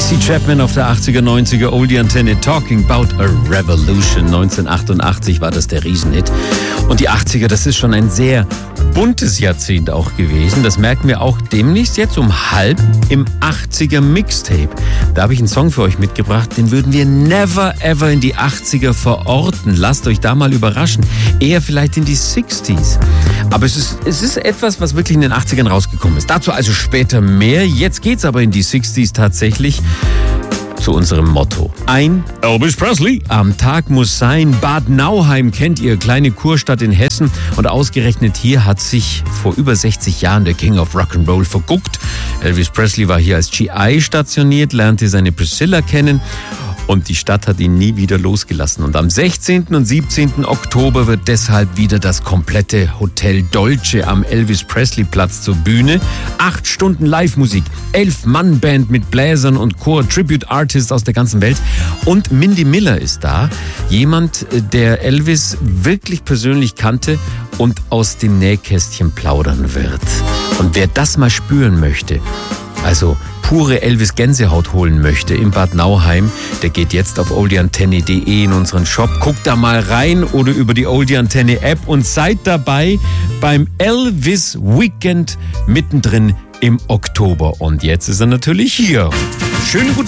Tracy Chapman auf der 80er, 90er Oldie-Antenne, Talking About a Revolution. 1988 war das der Riesenhit. Und die 80er, das ist schon ein sehr buntes Jahrzehnt auch gewesen. Das merken wir auch demnächst jetzt um halb im 80er Mixtape. Da habe ich einen Song für euch mitgebracht, den würden wir never ever in die 80er verorten. Lasst euch da mal überraschen. Eher vielleicht in die 60s. Aber es ist etwas, was wirklich in den 80ern rausgekommen ist. Dazu also später mehr. Jetzt geht's aber in die 60s tatsächlich. Zu unserem Motto. Ein Elvis Presley am Tag muss sein. Bad Nauheim kennt ihr, kleine Kurstadt in Hessen. Und ausgerechnet hier hat sich vor über 60 Jahren der King of Rock'n'Roll verguckt. Elvis Presley war hier als GI stationiert, lernte seine Priscilla kennen. Und die Stadt hat ihn nie wieder losgelassen. Und am 16. und 17. Oktober wird deshalb wieder das komplette Hotel Dolce am Elvis Presley Platz zur Bühne. 8 Stunden Live-Musik, 11-Mann-Band mit Bläsern und Chor, Tribute-Artists aus der ganzen Welt. Und Mindy Miller ist da. Jemand, der Elvis wirklich persönlich kannte und aus dem Nähkästchen plaudern wird. Und wer das mal spüren möchte, also pure Elvis-Gänsehaut holen möchte in Bad Nauheim, der geht jetzt auf oldieantenne.de in unseren Shop. Guckt da mal rein oder über die Oldie-Antenne-App und seid dabei beim Elvis Weekend mittendrin im Oktober. Und jetzt ist er natürlich hier. Schönen guten